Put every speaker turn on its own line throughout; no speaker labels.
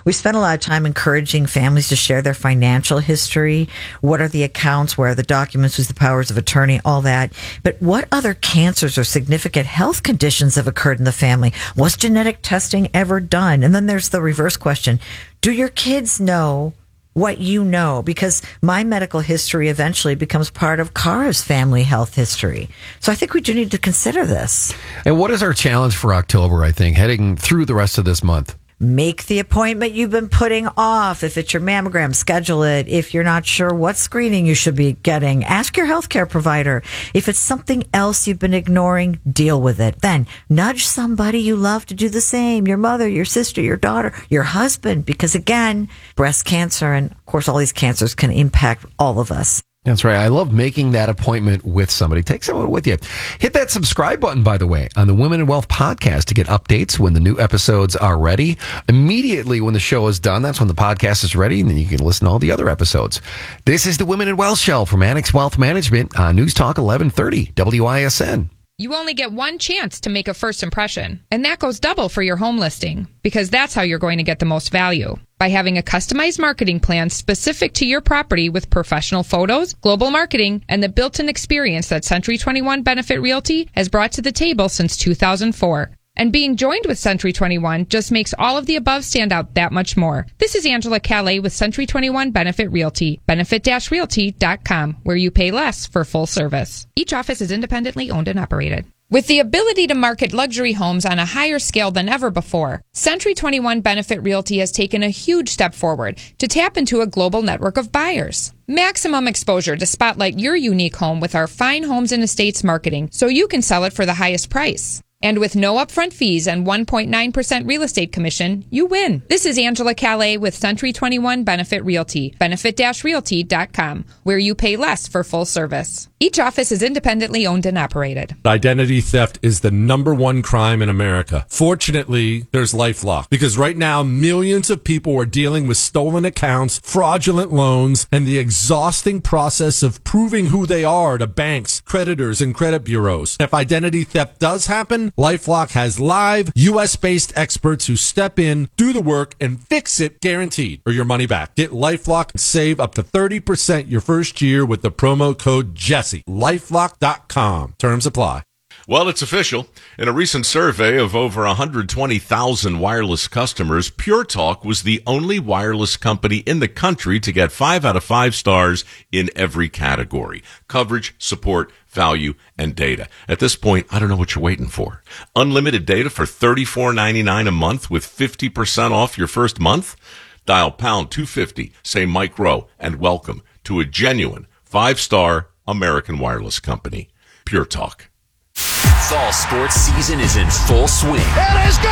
We spend a lot of time encouraging families to share their financial history. What are the accounts? Where are the documents? Who's the powers of attorney? All that. But what other cancers or significant health conditions have occurred in the family? Was genetic testing ever done? And then there's the reverse question. Do your kids know what you know? Because my medical history eventually becomes part of Kara's family health history. So I think we do need to consider this.
And what is our challenge for October, I think, heading through the rest of this month?
Make the appointment you've been putting off. If it's your mammogram, schedule it. If you're not sure what screening you should be getting, ask your healthcare provider. If it's something else you've been ignoring, deal with it. Then nudge somebody you love to do the same. Your mother, your sister, your daughter, your husband. Because again, breast cancer and of course all these cancers can impact all of us.
That's right. I love making that appointment with somebody. Take someone with you. Hit that subscribe button, by the way, on the Women in Wealth podcast to get updates when the new episodes are ready. Immediately when the show is done, that's when the podcast is ready, and then you can listen to all the other episodes. This is the Women in Wealth Show from Annex Wealth Management on News Talk 1130 WISN.
You only get one chance to make a first impression, and that goes double for your home listing, because that's how you're going to get the most value. By having a customized marketing plan specific to your property with professional photos, global marketing, and the built-in experience that Century 21 Benefit Realty has brought to the table since 2004. And being joined with Century 21 just makes all of the above stand out that much more. This is Angela Calais with Century 21 Benefit Realty, benefit-realty.com, where you pay less for full service. Each office is independently owned and operated. With the ability to market luxury homes on a higher scale than ever before, Century 21 Benefit Realty has taken a huge step forward to tap into a global network of buyers. Maximum exposure to spotlight your unique home with our fine homes and estates marketing so you can sell it for the highest price. And with no upfront fees and 1.9% real estate commission, you win. This is Angela Calais with Century 21 Benefit Realty, benefit-realty.com, where you pay less for full service. Each office is independently owned and operated.
Identity theft is the #1 crime in America. Fortunately, there's LifeLock, because right now millions of people are dealing with stolen accounts, fraudulent loans, and the exhausting process of proving who they are to banks, creditors, and credit bureaus. If identity theft does happen, LifeLock has live, U.S.-based experts who step in, do the work, and fix it guaranteed, or your money back. Get LifeLock and save up to 30% your first year with the promo code Jesse. LifeLock.com. Terms apply.
Well, it's official. In a recent survey of over 120,000 wireless customers, Pure Talk was the only wireless company in the country to get 5 out of 5 stars in every category: coverage, support, value, and data. At this point, I don't know what you're waiting for. Unlimited data for $34.99 a month with 50% off your first month? Dial pound 250, say Mike Rowe, and welcome to a genuine 5-star American wireless company. Pure Talk.
Fall sports season is in full swing.
It is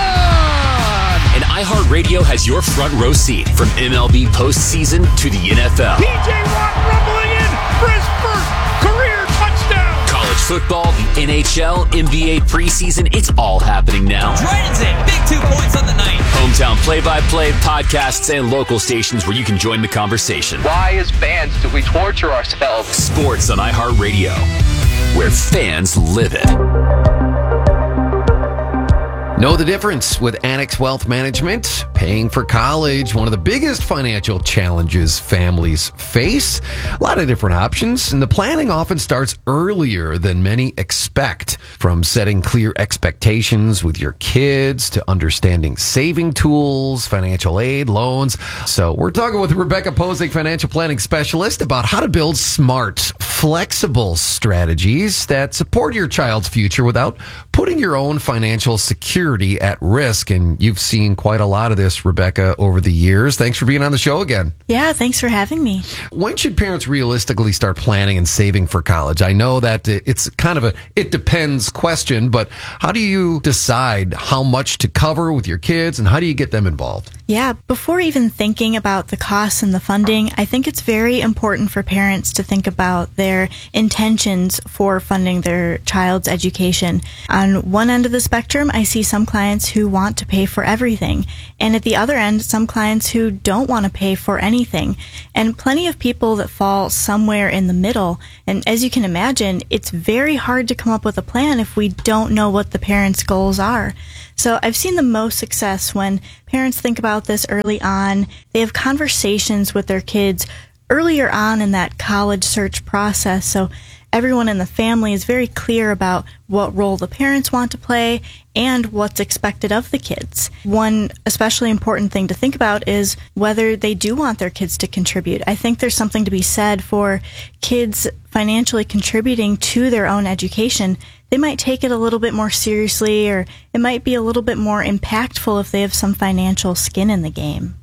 gone!
And iHeartRadio has your front row seat from MLB postseason to the NFL.
P.J. Watt rumbling in for his first career touchdown!
College football, the NHL, NBA preseason, it's all happening now.
Dragons in, big 2 points on the night.
Hometown play-by-play, podcasts, and local stations where you can join the conversation.
Why, as fans, do we torture ourselves?
Sports on iHeartRadio, where fans live it.
Know the difference with Annex Wealth Management. Paying for college, one of the biggest financial challenges families face. A lot of different options, and the planning often starts earlier than many expect. From setting clear expectations with your kids to understanding saving tools, financial aid, loans. So we're talking with Rebecca Posig, financial planning specialist, about how to build smart, flexible strategies that support your child's future without putting your own financial security at risk. And you've seen quite a lot of this, Rebecca, over the years. Thanks for being on the show again.
Yeah, thanks for having me.
When should parents realistically start planning and saving for college? I know that it's kind of a it depends question, but how do you decide how much to cover with your kids, and how do you get them involved?
Yeah, before even thinking about the costs and the funding, I think it's very important for parents to think about their intentions for funding their child's education. On one end of the spectrum, I see some clients who want to pay for everything, and at the other end, some clients who don't want to pay for anything, and plenty of people that fall somewhere in the middle. And as you can imagine, it's very hard to come up with a plan if we don't know what the parents' goals are. So I've seen the most success when parents think about this early on. They have conversations with their kids earlier on in that college search process. So everyone in the family is very clear about what role the parents want to play and what's expected of the kids. One especially important thing to think about is whether they do want their kids to contribute. I think there's something to be said for kids financially contributing to their own education. They might take it a little bit more seriously, or it might be a little bit more impactful if they have some financial skin in the game.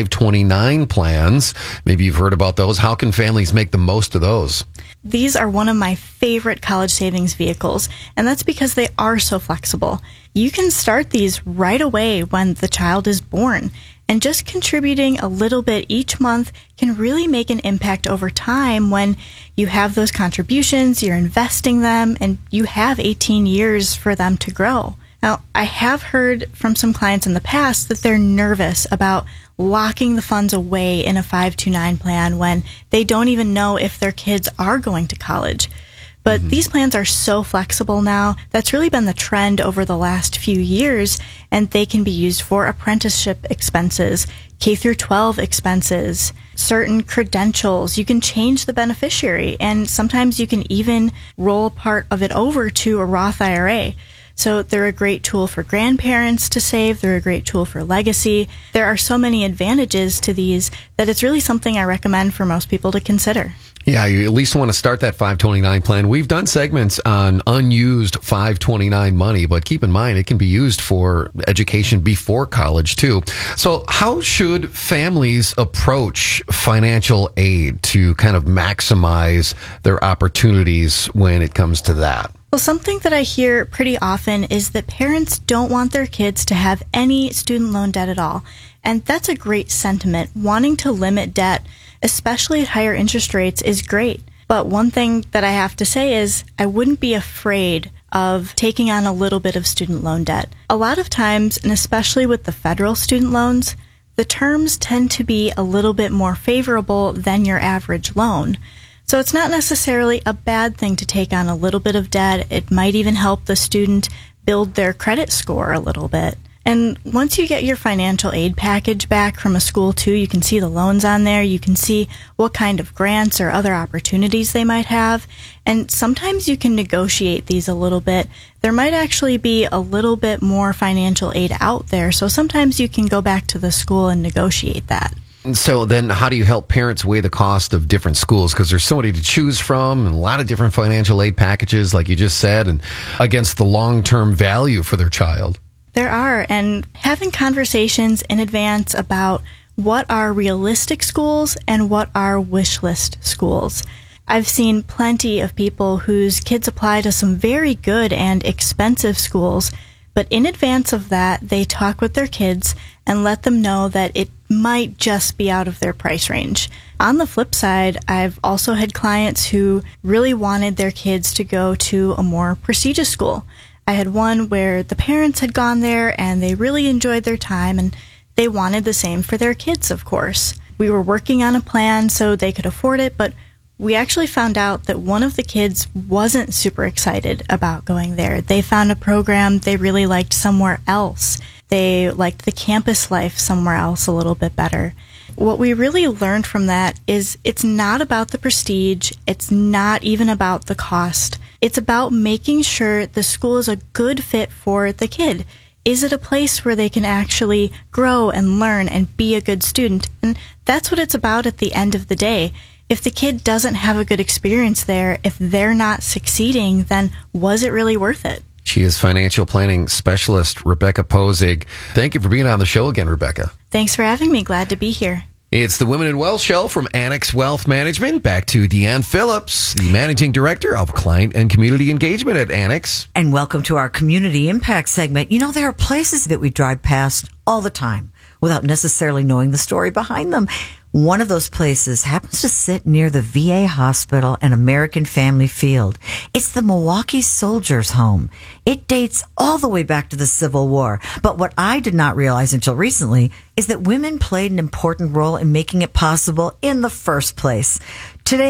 529 plans. Maybe you've heard about those. How can families make the most of those?
These are one of my favorite college savings vehicles, and that's because they are so flexible. You can start these right away when the child is born, and just contributing a little bit each month can really make an impact over time when you have those contributions, you're investing them, and you have 18 years for them to grow. Now, I have heard from some clients in the past that they're nervous about locking the funds away in a 529 plan when they don't even know if their kids are going to college. But these plans are so flexible now. That's really been the trend over the last few years, and they can be used for apprenticeship expenses, K through 12 expenses, certain credentials. You can change the beneficiary, and sometimes you can even roll part of it over to a Roth IRA. So they're a great tool for grandparents to save. They're a great tool for legacy. There are so many advantages to these that it's really something I recommend for most people to consider.
Yeah, you at least want to start that 529 plan. We've done segments on unused 529 money, but keep in mind it can be used for education before college too. So how should families approach financial aid to kind of maximize their opportunities when it comes to that?
Well, something that I hear pretty often is that parents don't want their kids to have any student loan debt at all. And that's a great sentiment. Wanting to limit debt, especially at higher interest rates, is great. But one thing that I have to say is I wouldn't be afraid of taking on a little bit of student loan debt. A lot of times, and especially with the federal student loans, the terms tend to be a little bit more favorable than your average loan. So it's not necessarily a bad thing to take on a little bit of debt. It might even help the student build their credit score a little bit. And once you get your financial aid package back from a school too, you can see the loans on there. You can see what kind of grants or other opportunities they might have. And sometimes you can negotiate these a little bit. There might actually be a little bit more financial aid out there. So sometimes you can go back to the school and negotiate that.
So then how do you help parents weigh the cost of different schools? Because there's so many to choose from and a lot of different financial aid packages, like you just said, and against the long-term value for their child.
There are, and having conversations in advance about what are realistic schools and what are wish list schools. I've seen plenty of people whose kids apply to some very good and expensive schools, but in advance of that, they talk with their kids and let them know that it might just be out of their price range. On the flip side, I've also had clients who really wanted their kids to go to a more prestigious school. I had one where the parents had gone there and they really enjoyed their time, and they wanted the same for their kids, of course. We were working on a plan so they could afford it, but we actually found out that one of the kids wasn't super excited about going there. They found a program they really liked somewhere else. They liked the campus life somewhere else a little bit better. What we really learned from that is it's not about the prestige. It's not even about the cost. It's about making sure the school is a good fit for the kid. Is it a place where they can actually grow and learn and be a good student? And that's what it's about at the end of the day. If the kid doesn't have a good experience there, if they're not succeeding, then was it really worth it?
She is financial planning specialist Rebecca Posig. Thank you for being on the show again, Rebecca.
Thanks for having me. Glad to be here.
It's the Women in Wealth Show from Annex Wealth Management. Back to Deanne Phillips, the Managing Director of Client and Community Engagement at Annex.
And welcome to our Community Impact segment. You know, there are places that we drive past all the time without necessarily knowing the story behind them. One of those places happens to sit near the VA hospital and American Family Field. It's the Milwaukee Soldiers' Home. It dates all the way back to the Civil War. But what I did not realize until recently is that women played an important role in making it possible in the first place. Today,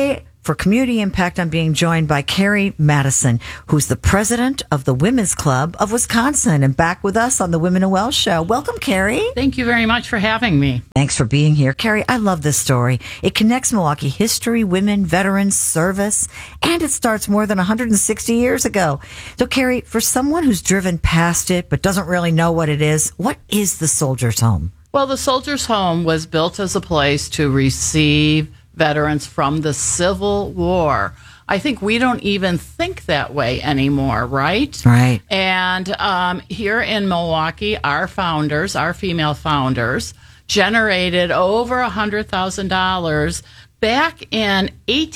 for community impact, I'm being joined by Carrie Madison, who's the president of the Women's Club of Wisconsin, and back with us on the Women in Well show. Welcome, Carrie.
Thank you very much for having me.
Thanks for being here. Carrie, I love this story. It connects Milwaukee history, women, veterans, service, and it starts more than 160 years ago. So, Carrie, for someone who's driven past it but doesn't really know what it is, what is the Soldiers' Home?
Well, the Soldiers' Home was built as a place to receive veterans from the Civil War. I think we don't even think that way anymore, right?
Right.
And here in Milwaukee, our founders, our female founders, generated over $100,000 back in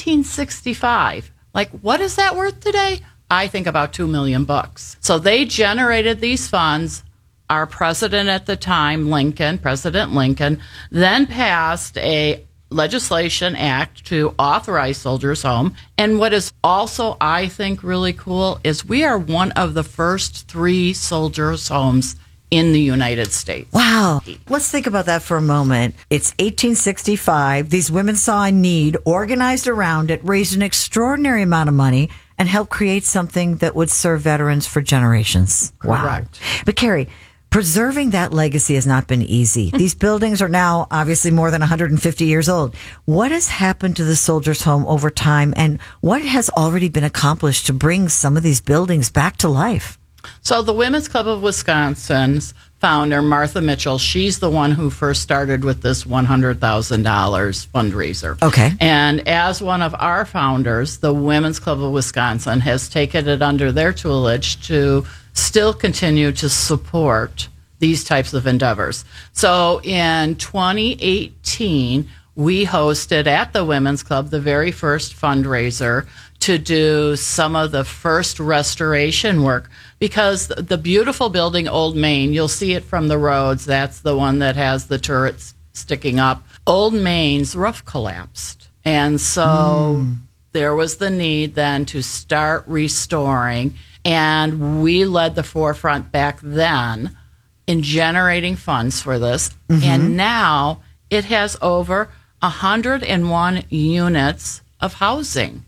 1865. Like, what is that worth today? I think about $2 million. So they generated these funds. Our president at the time, President Lincoln, then passed a legislation act to authorize Soldiers' Home. And what is also, I think, really cool is we are one of the first 3 Soldiers' Homes in the United States.
Wow. Let's think about that for a moment. It's 1865. These women saw a need, organized around it, raised an extraordinary amount of money, and helped create something that would serve veterans for generations.
Correct.
Wow. But Carrie, preserving that legacy has not been easy. These buildings are now obviously more than 150 years old. What has happened to the Soldiers' Home over time, and what has already been accomplished to bring some of these buildings back to life?
So the Women's Club of Wisconsin's founder, Martha Mitchell, she's the one who first started with this $100,000 fundraiser.
Okay.
And as one of our founders, the Women's Club of Wisconsin has taken it under their tutelage to still continue to support these types of endeavors. So in 2018, we hosted at the Women's Club the very first fundraiser to do some of the first restoration work, because the beautiful building, Old Main, you'll see it from the roads. That's the one that has the turrets sticking up. Old Main's roof collapsed. And so there was the need then to start restoring. And we led the forefront back then in generating funds for this. And now it has over 101 units of housing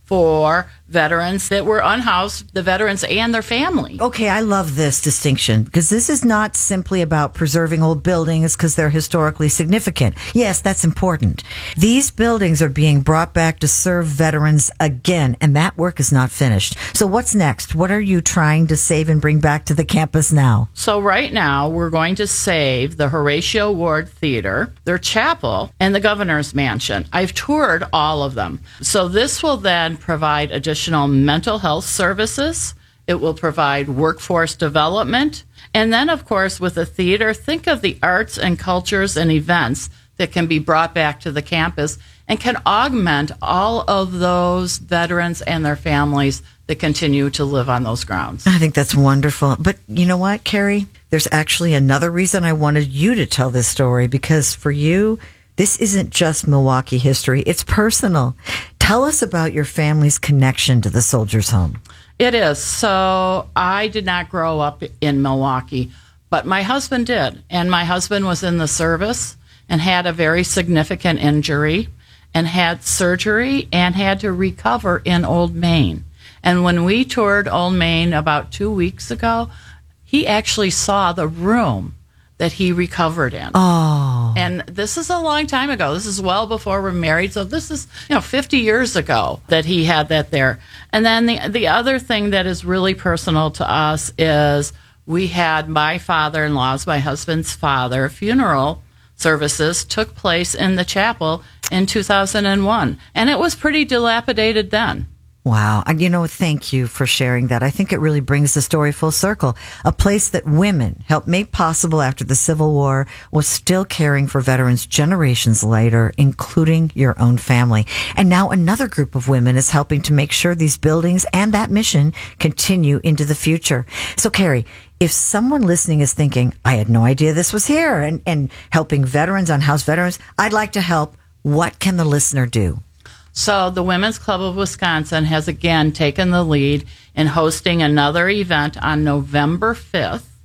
for veterans that were unhoused, the veterans and their family.
Okay, I love this distinction, because this is not simply about preserving old buildings because they're historically significant. Yes, that's important. These buildings are being brought back to serve veterans again, and that work is not finished. So what's next? What are you trying to save and bring back to the campus now?
So right now, we're going to save the Horatio Ward Theater, their chapel, and the Governor's Mansion. I've toured all of them. So this will then provide additional mental health services. It will provide workforce development. And then, of course, with the theater, think of the arts and cultures and events that can be brought back to the campus and can augment all of those veterans and their families that continue to live on those grounds.
I think that's wonderful. But you know what, Carrie? There's actually another reason I wanted you to tell this story, because for you, this isn't just Milwaukee history. It's personal. Tell us about your family's connection to the Soldiers' Home.
It is. So I did not grow up in Milwaukee, but my husband did. And my husband was in the service and had a very significant injury and had surgery and had to recover in Old Main. And when we toured Old Main about 2 weeks ago, he actually saw the room that he recovered in.
Oh.
And this is a long time ago. This is well before we're married. So this is, 50 years ago that he had that there. And then the other thing that is really personal to us is we had my father-in-law's, my husband's father, funeral services took place in the chapel in 2001. And it was pretty dilapidated then.
Wow. Thank you for sharing that. I think it really brings the story full circle. A place that women helped make possible after the Civil War was still caring for veterans generations later, including your own family. And now another group of women is helping to make sure these buildings and that mission continue into the future. So, Carrie, if someone listening is thinking, I had no idea this was here, and helping veterans, unhoused veterans, I'd like to help, what can the listener do?
So the Women's Club of Wisconsin has again taken the lead in hosting another event on November 5th.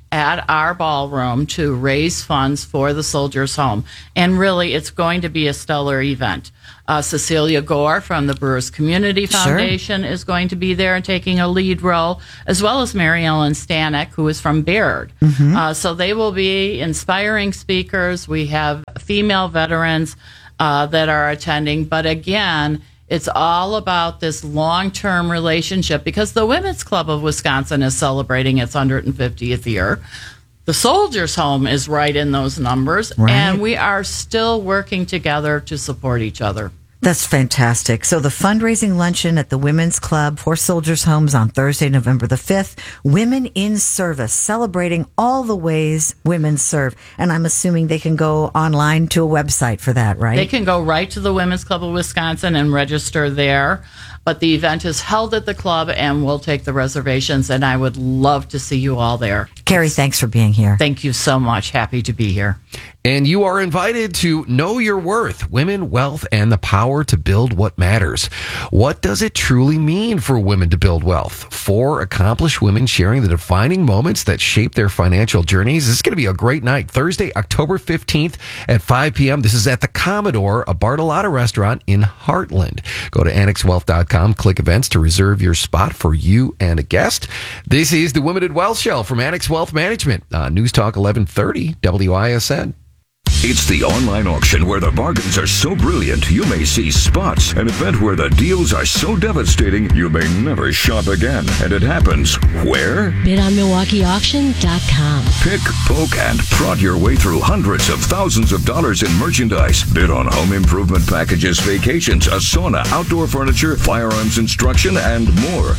at our ballroom to raise funds for the Soldiers Home. And really, it's going to be a stellar event. Cecilia Gore from the Brewers Community Foundation is going to be there and taking a lead role, as well as Mary Ellen Stanek, who is from Baird. So they will be inspiring speakers. We have female veterans that are attending. But again, it's all about this long-term relationship because the Women's Club of Wisconsin is celebrating its 150th year. The Soldiers Home is right in those numbers, and we are still working together to support each other.
That's fantastic. So the fundraising luncheon at the Women's Club for Soldiers Homes on Thursday, November the 5th. Women in Service, celebrating all the ways women serve. And I'm assuming they can go online to a website for that, right?
They can go right to the Women's Club of Wisconsin and register there. But the event is held at the club, and we'll take the reservations, and I would love to see you all there.
Carrie, thanks for being here.
Thank you so much. Happy to be here.
And you are invited to Know Your Worth, Women, Wealth, and the Power to Build What Matters. What does it truly mean for women to build wealth? 4 accomplished women sharing the defining moments that shape their financial journeys. This is going to be a great night, Thursday, October 15th at 5 p.m. This is at the Commodore, a Bartolotta restaurant in Heartland. Go to AnnexWealth.com, click events to reserve your spot for you and a guest. This is the Women in Wealth Show from Annex Wealth Management on News Talk 1130 WISN.
It's the online auction where the bargains are so brilliant you may see spots. An event where the deals are so devastating you may never shop again. And it happens where?
BidOnMilwaukeeAuction.com.
Pick, poke, and prod your way through hundreds of thousands of dollars in merchandise. Bid on home improvement packages, vacations, a sauna, outdoor furniture, firearms instruction, and more.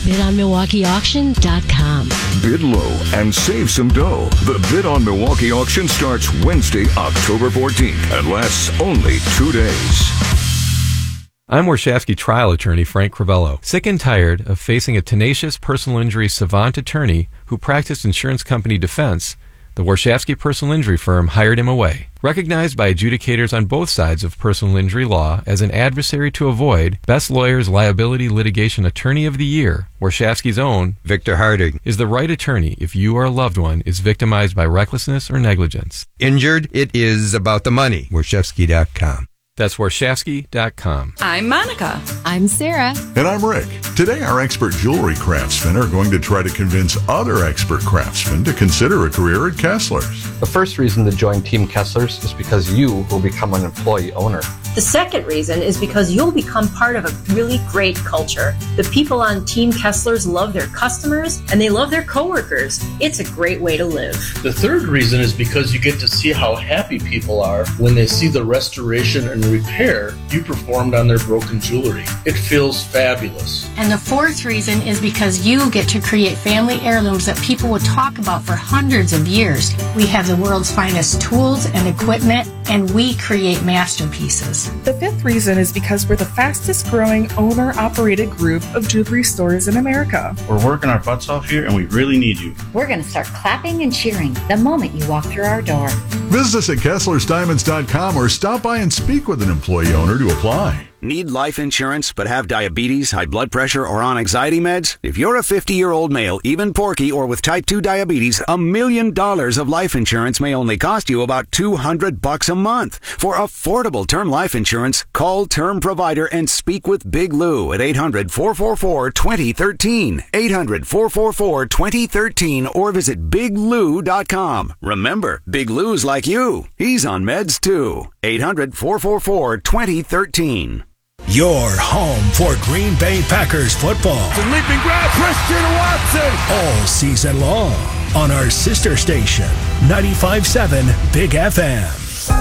BidOnMilwaukeeAuction.com.
Bid low and save some dough. The Bid on Milwaukee auction starts Wednesday, October 14th and lasts only 2 days.
I'm Warshawski trial attorney Frank Crivello. Sick and tired of facing a tenacious personal injury savant attorney who practiced insurance company defense, the Warshawski personal injury firm hired him away. Recognized by adjudicators on both sides of personal injury law as an adversary to avoid, Best Lawyers Liability Litigation Attorney of the Year, Warshawski's own Victor Harding is the right attorney if you or a loved one is victimized by recklessness or negligence.
Injured? It is about the money. Warshawski.com.
That's Warshawski.com.
I'm Monica.
I'm Sarah.
And I'm Rick. Today, our expert jewelry craftsmen are going to try to convince other expert craftsmen to consider a career at Kessler's.
The first reason to join Team Kessler's is because you will become an employee owner.
The second reason is because you'll become part of a really great culture. The people on Team Kessler's love their customers and they love their coworkers. It's a great way to live.
The third reason is because you get to see how happy people are when they see the restoration and repair you performed on their broken jewelry. It feels fabulous.
And the fourth reason is because you get to create family heirlooms that people will talk about for hundreds of years. We have the world's finest tools and equipment, and we create masterpieces.
The fifth reason is because we're the fastest growing owner-operated group of jewelry stores in America.
We're working our butts off here and we really need you.
We're going to start clapping and cheering the moment you walk through our door.
Visit us at KesslersDiamonds.com or stop by and speak with an employee owner to apply.
Need life insurance but have diabetes, high blood pressure, or on anxiety meds? If you're a 50-year-old male, even porky, or with type 2 diabetes, $1 million of life insurance may only cost you about $200 a month. For affordable term life insurance, call Term Provider and speak with Big Lou at 800-444-2013. 800-444-2013 or visit biglou.com. Remember, Big Lou's like you. He's on meds too. 800-444-2013.
Your home for Green Bay Packers football.
The leaping grab, Christian Watson.
All season long on our sister station, 95.7 Big FM.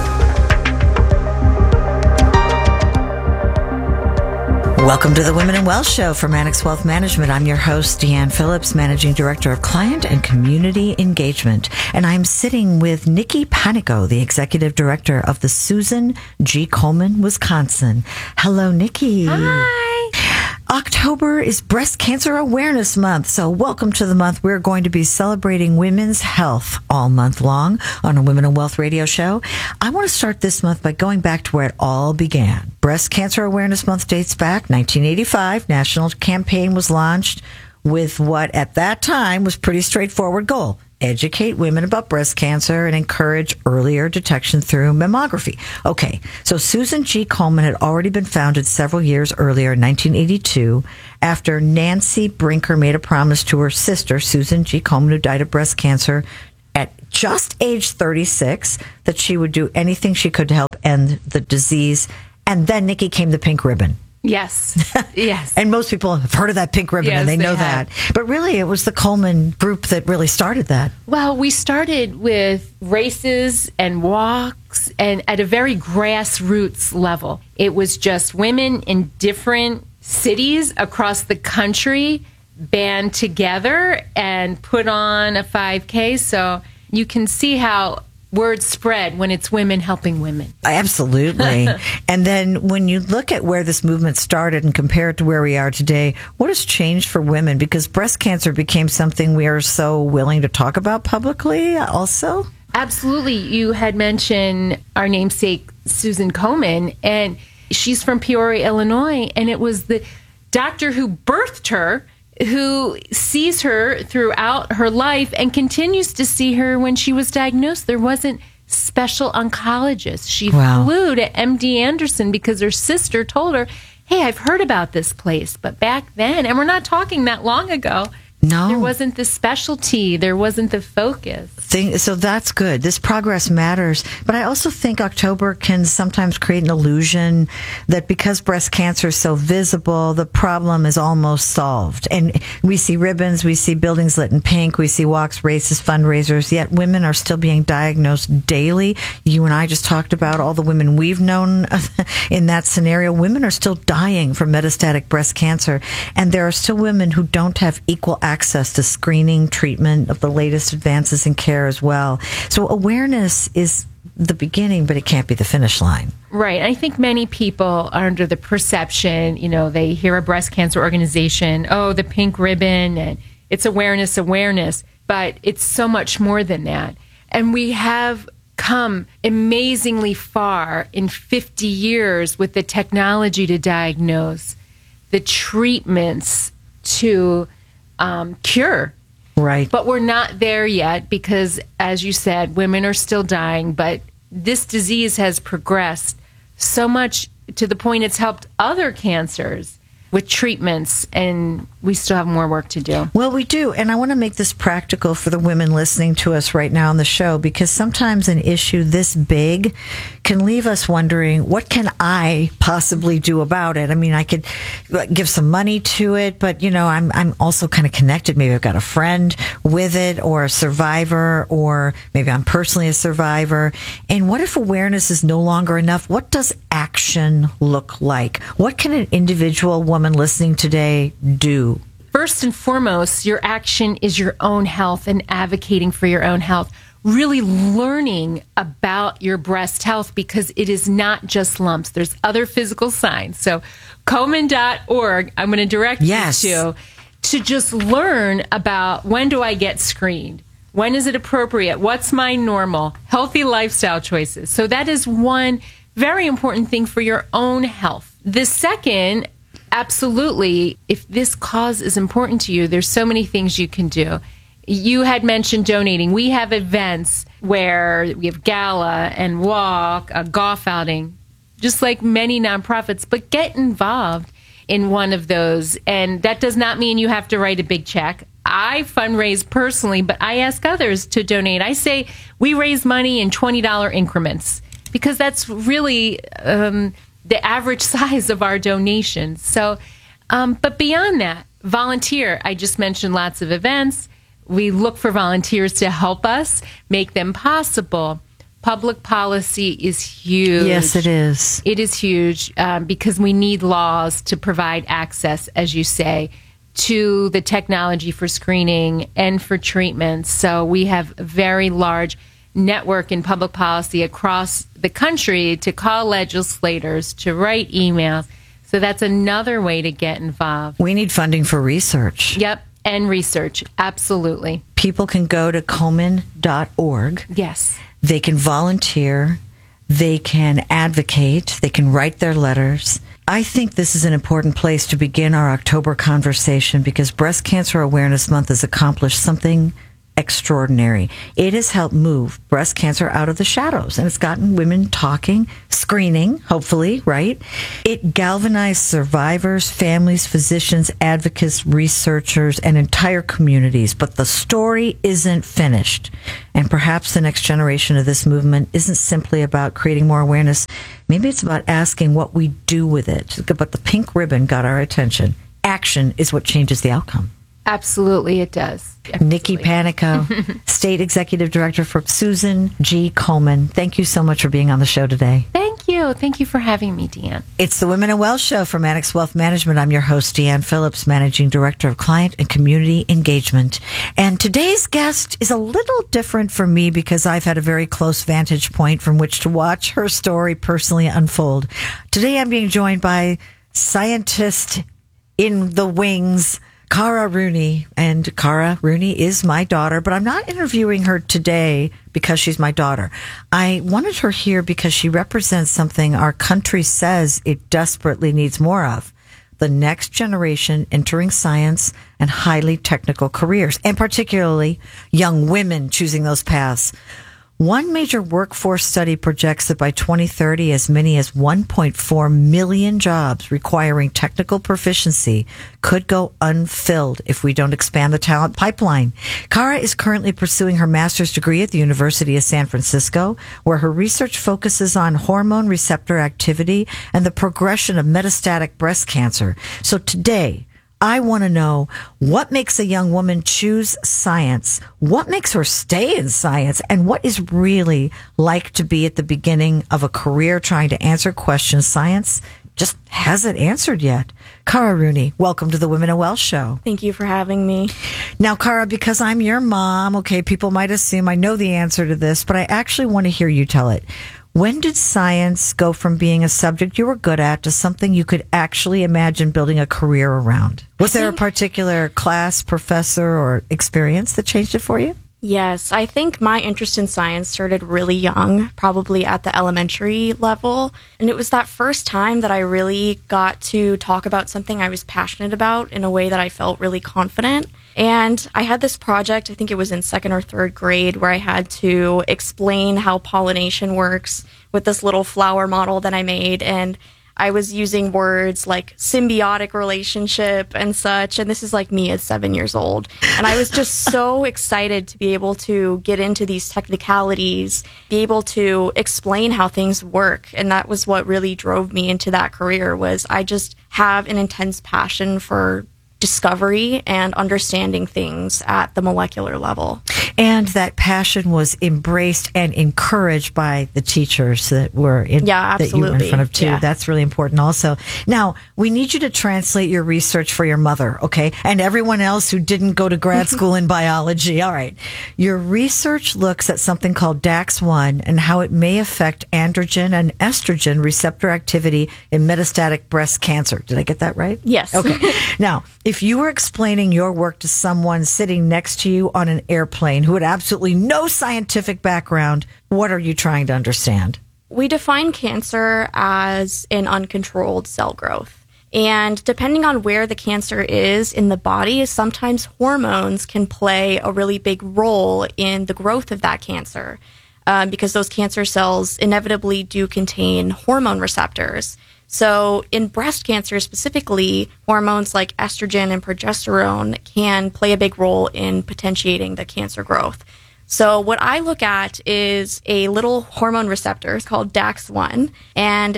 Welcome to the Women in Wealth Show from Annex Wealth Management. I'm your host, Deanne Phillips, Managing Director of Client and Community Engagement. And I'm sitting with Nikki Panico, the Executive Director of the Susan G. Komen, Wisconsin. Hello, Nikki.
Hi.
October is Breast Cancer Awareness Month, so welcome to the month. We're going to be celebrating women's health all month long on a Women in Wealth radio show. I want to start this month by going back to where it all began. Breast Cancer Awareness Month dates back 1985. National campaign was launched with what at that time was pretty straightforward goal: educate women about breast cancer and encourage earlier detection through mammography. Okay, so Susan G. Komen had already been founded several years earlier in 1982 after Nancy Brinker made a promise to her sister, Susan G. Komen, who died of breast cancer at just age 36, that she would do anything she could to help end the disease. And then, Nikki, came the pink ribbon.
Yes. Yes.
And most people have heard of that pink ribbon,
yes,
and they know
have.
that. But really, it was the Komen group that really started that.
Well, we started with races and walks and at a very grassroots level. It was just women in different cities across the country band together and put on a 5K. So you can see how word spread when it's women helping women.
Absolutely. And then when you look at where this movement started and compare it to where we are today, what has changed for women? Because breast cancer became something we are so willing to talk about publicly also.
Absolutely. You had mentioned our namesake, Susan Komen, and she's from Peoria, Illinois, and it was the doctor who birthed her who sees her throughout her life and continues to see her when she was diagnosed. There wasn't special oncologists. She flew to MD Anderson because her sister told her, hey, I've heard about this place. But back then, and we're not talking that long ago,
no,
there wasn't the specialty. There wasn't the focus.
So that's good. This progress matters. But I also think October can sometimes create an illusion that because breast cancer is so visible, the problem is almost solved. And we see ribbons, we see buildings lit in pink, we see walks, races, fundraisers, yet women are still being diagnosed daily. You and I just talked about all the women we've known in that scenario. Women are still dying from metastatic breast cancer. And there are still women who don't have equal access to screening, treatment of the latest advances in care as well. So awareness is the beginning, but it can't be the finish line.
Right. I think many people are under the perception, they hear a breast cancer organization, oh, the pink ribbon, and it's awareness, but it's so much more than that. And we have come amazingly far in 50 years with the technology to diagnose, the treatments to cure.
Right.
But we're not there yet because, as you said, women are still dying. But this disease has progressed so much to the point it's helped other cancers with treatments, and we still have more work to do.
Well, we do, and I want to make this practical for the women listening to us right now on the show, because sometimes an issue this big can leave us wondering, what can I possibly do about it? I mean, I could give some money to it, but, I'm also kind of connected. Maybe I've got a friend with it or a survivor, or maybe I'm personally a survivor. And what if awareness is no longer enough? What does action look like? What can an individual woman listening today do?
First and foremost, your action is your own health and advocating for your own health. Really learning about your breast health, because it is not just lumps. There's other physical signs. So Komen.org, I'm going to direct you to just learn about, when do I get screened? When is it appropriate? What's my normal? Healthy lifestyle choices. So that is one very important thing for your own health. The second, absolutely, if this cause is important to you, there's so many things you can do. You had mentioned donating. We have events where we have gala and walk, a golf outing, just like many nonprofits, but get involved in one of those. And that does not mean you have to write a big check. I fundraise personally, but I ask others to donate. I say we raise money in $20 increments, because that's really the average size of our donations. So, but beyond that, volunteer. I just mentioned lots of events. We look for volunteers to help us make them possible. Public policy is huge.
Yes, it is.
It is huge because we need laws to provide access, as you say, to the technology for screening and for treatments. So we have a very large network in public policy across the country to call legislators, to write emails. So that's another way to get involved.
We need funding for research.
Yep, and research, absolutely.
People can go to Komen.org.
Yes.
They can volunteer. They can advocate. They can write their letters. I think this is an important place to begin our October conversation, because Breast Cancer Awareness Month has accomplished something extraordinary. It has helped move breast cancer out of the shadows, and it's gotten women talking, screening, hopefully, right? It galvanized survivors, families, physicians, advocates, researchers, and entire communities. But the story isn't finished. And perhaps the next generation of this movement isn't simply about creating more awareness. Maybe it's about asking what we do with it. But the pink ribbon got our attention. Action is what changes the outcome.
Absolutely, it does.
Nikki Panico, State Executive Director for Susan G. Komen. Thank you so much for being on the show today.
Thank you. Thank you for having me, Deanne.
It's the Women in Wealth Show from Annex Wealth Management. I'm your host, Deanne Phillips, Managing Director of Client and Community Engagement. And today's guest is a little different for me because I've had a very close vantage point from which to watch her story personally unfold. Today I'm being joined by scientist in the wings, Cara Rooney. And Cara Rooney is my daughter, but I'm not interviewing her today because she's my daughter. I wanted her here because she represents something our country says it desperately needs more of. The next generation entering science and highly technical careers, and particularly young women choosing those paths. One major workforce study projects that by 2030, as many as 1.4 million jobs requiring technical proficiency could go unfilled if we don't expand the talent pipeline. Cara is currently pursuing her master's degree at the University of San Francisco, where her research focuses on hormone receptor activity and the progression of metastatic breast cancer. So today, I want to know what makes a young woman choose science, what makes her stay in science, and what is really like to be at the beginning of a career trying to answer questions science just hasn't answered yet. Cara Rooney, welcome to the Women in Wealth Show.
Thank you for having me.
Now, Cara, because I'm your mom, okay, people might assume I know the answer to this, but I actually want to hear you tell it. When did science go from being a subject you were good at to something you could actually imagine building a career around? Was there a particular class, professor, or experience that changed it for you?
Yes, I think my interest in science started really young, probably at the elementary level. And it was that first time that I really got to talk about something I was passionate about in a way that I felt really confident. And I had this project, I think it was in second or third grade, where I had to explain how pollination works with this little flower model that I made. And I was using words like symbiotic relationship and such. And this is like me at 7 years old. And I was just so excited to be able to get into these technicalities, be able to explain how things work. And that was what really drove me into that career. Was I just have an intense passion for discovery and understanding things at the molecular level.
And that passion was embraced and encouraged by the teachers that were in, that you were in front of too.
Yeah.
That's really important also. Now, we need you to translate your research for your mother, okay? And everyone else who didn't go to grad school in biology. All right. Your research looks at something called DAX1 and how it may affect androgen and estrogen receptor activity in metastatic breast cancer. Did I get that right?
Yes.
Okay. Now, if you were explaining your work to someone sitting next to you on an airplane who had absolutely no scientific background, what are you trying to understand?
We define cancer as an uncontrolled cell growth. And depending on where the cancer is in the body, sometimes hormones can play a really big role in the growth of that cancer, because those cancer cells inevitably do contain hormone receptors. So in breast cancer specifically, hormones like estrogen and progesterone can play a big role in potentiating the cancer growth. So what I look at is a little hormone receptor called DAX1, and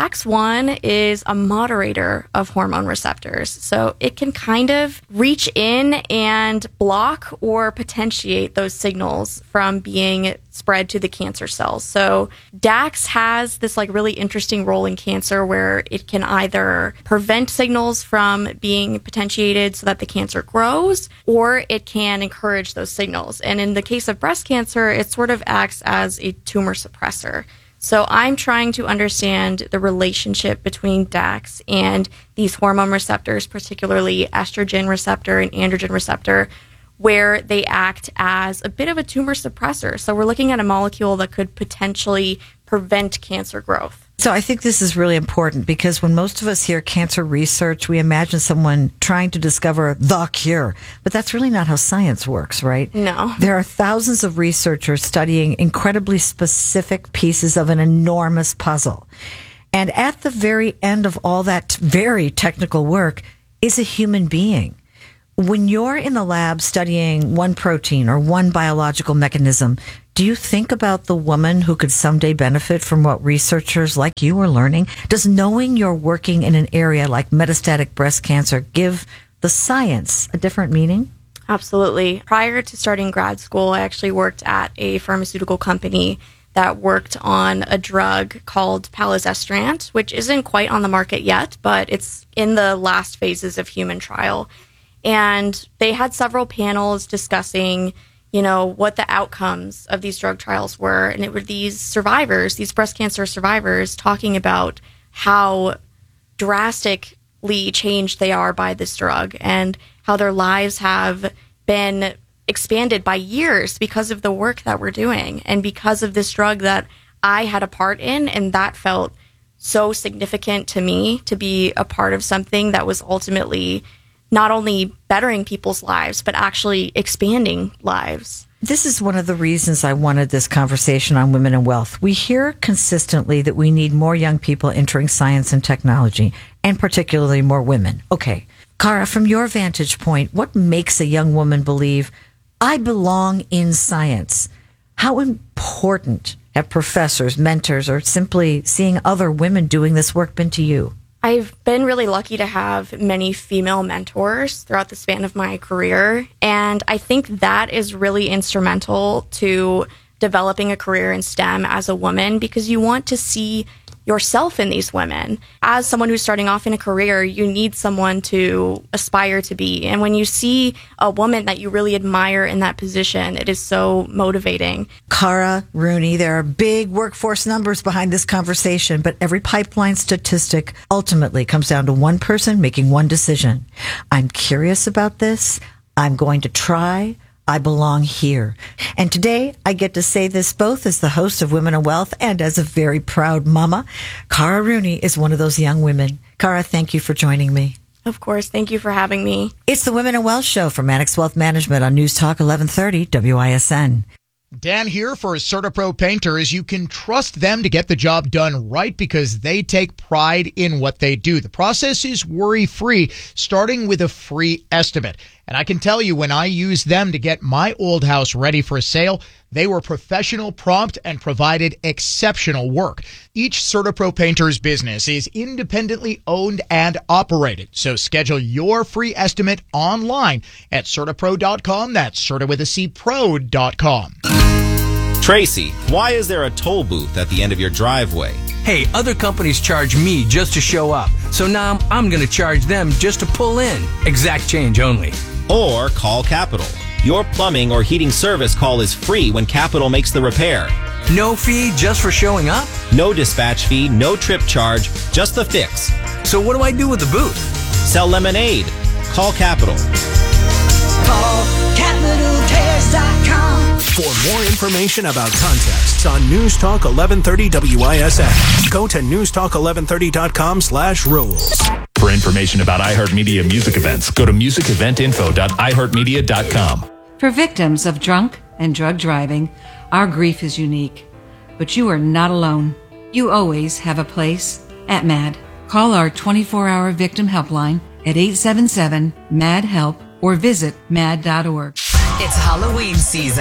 DAX1 is a moderator of hormone receptors. So it can kind of reach in and block or potentiate those signals from being spread to the cancer cells. So DAX has this like really interesting role in cancer where it can either prevent signals from being potentiated so that the cancer grows, or it can encourage those signals. And in the case of breast cancer, it sort of acts as a tumor suppressor. So I'm trying to understand the relationship between DAX and these hormone receptors, particularly estrogen receptor and androgen receptor, where they act as a bit of a tumor suppressor. So we're looking at a molecule that could potentially prevent cancer growth.
So I think this is really important because when most of us hear cancer research, we imagine someone trying to discover the cure. But that's really not how science works, right?
No.
There are thousands of researchers studying incredibly specific pieces of an enormous puzzle. And at the very end of all that very technical work is a human being. When you're in the lab studying one protein or one biological mechanism, do you think about the woman who could someday benefit from what researchers like you are learning? Does knowing you're working in an area like metastatic breast cancer give the science a different meaning?
Absolutely. Prior to starting grad school, I actually worked at a pharmaceutical company that worked on a drug called palazestrant, which isn't quite on the market yet, but it's in the last phases of human trial. And they had several panels discussing, what the outcomes of these drug trials were. And it were these survivors, these breast cancer survivors, talking about how drastically changed they are by this drug and how their lives have been expanded by years because of the work that we're doing and because of this drug that I had a part in. And that felt so significant to me to be a part of something that was ultimately not only bettering people's lives, but actually expanding lives.
This is one of the reasons I wanted this conversation on women and wealth. We hear consistently that we need more young people entering science and technology, and particularly more women. Okay, Cara, from your vantage point, what makes a young woman believe, I belong in science? How important have professors, mentors, or simply seeing other women doing this work been to you?
I've been really lucky to have many female mentors throughout the span of my career, and I think that is really instrumental to developing a career in STEM as a woman because you want to see yourself in these women. As someone who's starting off in a career, you need someone to aspire to be. And when you see a woman that you really admire in that position, it is so motivating.
Cara Rooney, there are big workforce numbers behind this conversation, but every pipeline statistic ultimately comes down to one person making one decision. I'm curious about this. I'm going to try. I belong here. And today I get to say this both as the host of Women and Wealth and as a very proud mama. Cara Rooney is one of those young women. Cara, thank you for joining me.
Of course. Thank you for having me.
It's the Women and Wealth Show from Annex Wealth Management on News Talk 1130 WISN.
Dan here for CertaPro Painters. You can trust them to get the job done right because they take pride in what they do. The process is worry-free, starting with a free estimate. And I can tell you, when I used them to get my old house ready for a sale, they were professional, prompt, and provided exceptional work. Each CertaPro Painters business is independently owned and operated. So schedule your free estimate online at CertaPro.com. That's Certa with a C, pro.com.
Tracy, why is there a toll booth at the end of your driveway?
Hey, other companies charge me just to show up. So now I'm going to charge them just to pull in. Exact change only.
Or call Capital. Your plumbing or heating service call is free when Capital makes the repair.
No fee just for showing up?
No dispatch fee, no trip charge, just the fix.
So what do I do with the booth?
Sell lemonade. Call Capital.
Call CapitalCares.com.
For more information about contests on News Talk 1130 WISN, go to newstalk1130.com/rules.
For information about iHeartMedia music events, go to musiceventinfo.iheartmedia.com.
For victims of drunk and drug driving, our grief is unique. But you are not alone. You always have a place at MAD. Call our 24-hour victim helpline at 877-MAD-HELP or visit mad.org.
It's Halloween season.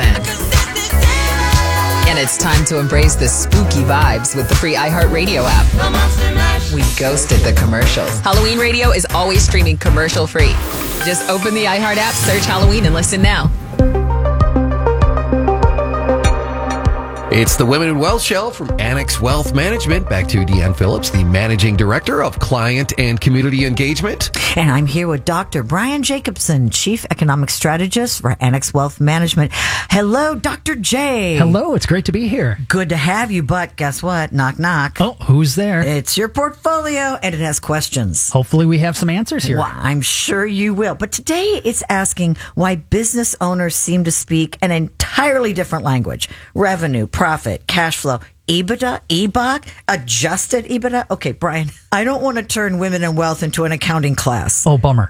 And it's time to embrace the spooky vibes with the free iHeartRadio app. We ghosted the commercials. Halloween Radio is always streaming commercial free. Just open the iHeart app, search Halloween, and listen now.
It's the Women and Wealth Show from Annex Wealth Management. Back to Deanne Phillips, the Managing Director of Client and Community Engagement.
And I'm here with Dr. Brian Jacobson, Chief Economic Strategist for Annex Wealth Management. Hello, Dr. J.
Hello, it's great to be here.
Good to have you, but guess what? Knock, knock.
Oh, who's there?
It's your portfolio, and it has questions.
Hopefully we have some answers here.
Well, I'm sure you will. But today it's asking why business owners seem to speak an entirely different language. Revenue, profit, cash flow, EBITDA, EBOC, adjusted EBITDA. Okay, Brian, I don't want to turn Women and Wealth into an accounting class.
Oh, bummer.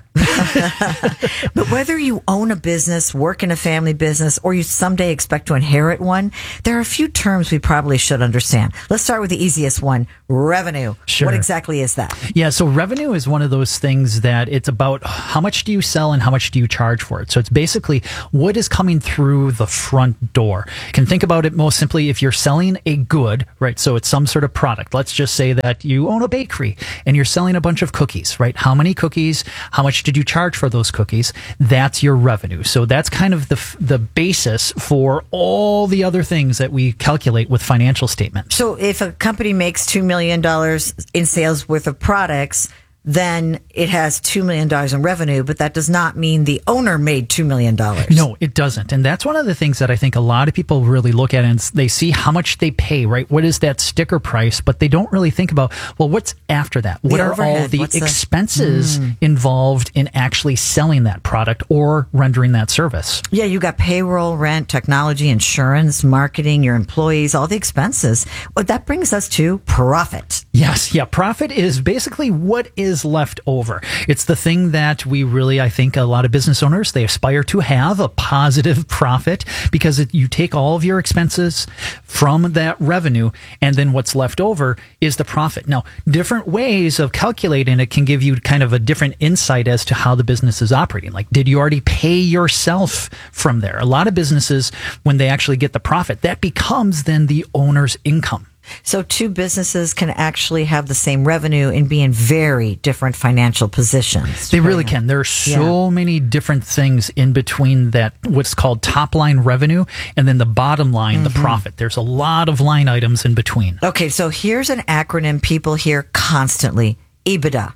But whether you own a business, work in a family business, or you someday expect to inherit one, there are a few terms we probably should understand. Let's start with the easiest one, revenue.
Sure.
What exactly is that?
Yeah, so revenue is one of those things that it's about how much do you sell and how much do you charge for it. So it's basically what is coming through the front door. You can think about it most simply if you're selling a good, right? So it's some sort of product. Let's just say that you own a bakery and you're selling a bunch of cookies, right? How many cookies? How much did you charge for those cookies? That's your revenue. So that's kind of the basis for all the other things that we calculate with financial statements.
So if a company makes $2 million in sales worth of products, then it has $2 million in revenue, but that does not mean the owner made $2 million.
No, it doesn't. And that's one of the things that I think a lot of people really look at, and they see how much they pay, right? What is that sticker price? But they don't really think about, well, what's after that? What are all the expenses involved in actually selling that product or rendering that service?
Yeah, you got payroll, rent, technology, insurance, marketing, your employees, all the expenses. Well, that brings us to profit.
Yes. Yeah. Profit is basically what is left over. It's the thing that we really, I think a lot of business owners, they aspire to have a positive profit because you take all of your expenses from that revenue and then what's left over is the profit. Now, different ways of calculating it can give you kind of a different insight as to how the business is operating. Like, did you already pay yourself from there? A lot of businesses, when they actually get the profit, that becomes then the owner's income.
So two businesses can actually have the same revenue and be in very different financial positions.
They really can. There are so many different things in between that, what's called top line revenue, and then the bottom line, the profit. There's a lot of line items in between.
Okay, so here's an acronym people hear constantly, EBITDA.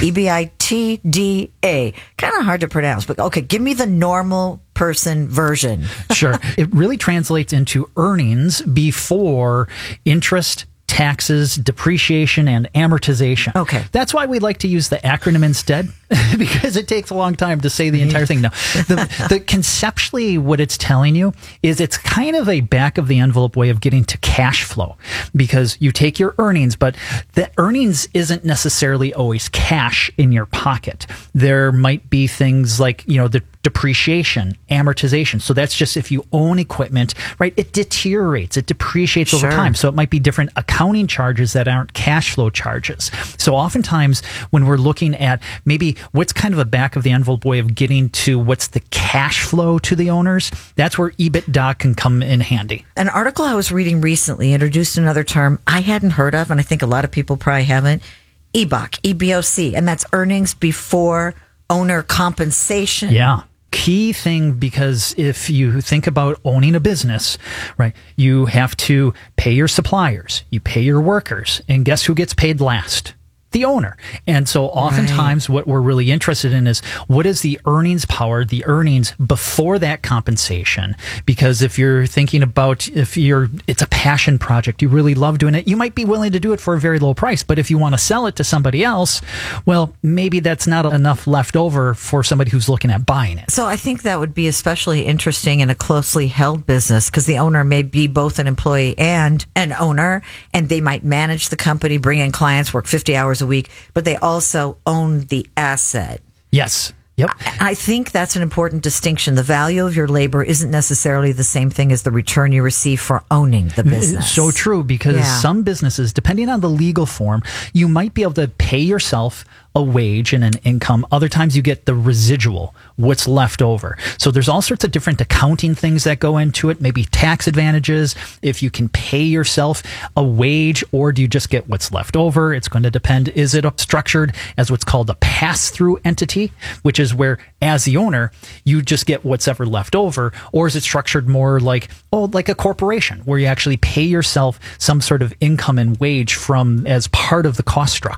EBITDA. Kind of hard to pronounce, but okay, give me the normal person version.
Sure. It really translates into earnings before interest, taxes, depreciation, and amortization.
Okay.
That's why we like to use the acronym instead, because it takes a long time to say the entire thing. Now, the conceptually what it's telling you is it's kind of a back of the envelope way of getting to cash flow, because you take your earnings, but the earnings isn't necessarily always cash in your pocket. There might be things like, the depreciation, amortization. So that's just if you own equipment, right? It deteriorates, it depreciates over time. So it might be different accounting charges that aren't cash flow charges. So oftentimes when we're looking at maybe what's kind of a back of the envelope way of getting to what's the cash flow to the owners, that's where EBITDA can come in handy.
An article I was reading recently introduced another term I hadn't heard of, and I think a lot of people probably haven't, EBOC, EBOC, and that's earnings before owner compensation.
Yeah. Key thing, because if you think about owning a business, right, you have to pay your suppliers, you pay your workers, and guess who gets paid last? The owner. And so oftentimes what we're really interested in is what is the earnings power, the earnings before that compensation? Because if you're thinking about it's a passion project, you really love doing it, you might be willing to do it for a very low price. But if you want to sell it to somebody else, well, maybe that's not enough left over for somebody who's looking at buying it.
So I think that would be especially interesting in a closely held business because the owner may be both an employee and an owner, and they might manage the company, bring in clients, work 50 hours a week, but they also own the asset.
Yes. Yep.
I think that's an important distinction. The value of your labor isn't necessarily the same thing as the return you receive for owning the business.
So true, because some businesses, depending on the legal form, you might be able to pay yourself a wage and an income. Other times you get the residual, what's left over. So there's all sorts of different accounting things that go into it, maybe tax advantages, if you can pay yourself a wage, or do you just get what's left over? It's going to depend. Is it structured as what's called a pass-through entity, which is where, as the owner, you just get what's ever left over, or is it structured more like a corporation, where you actually pay yourself some sort of income and wage from as part of the cost structure?